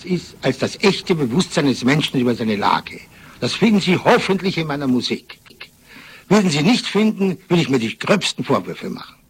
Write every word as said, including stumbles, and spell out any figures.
nichts ist als das echte Bewusstsein des Menschen über seine Lage. Das finden Sie hoffentlich in meiner Musik. Würden Sie nicht finden, würde ich mir die gröbsten Vorwürfe machen.